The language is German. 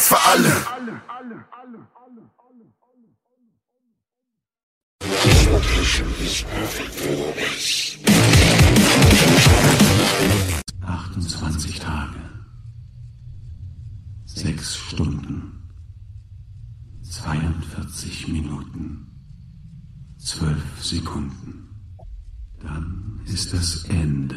eins für alle. 28 Tage, 6 Stunden, 42 Minuten, 12 Sekunden. Dann ist das Ende.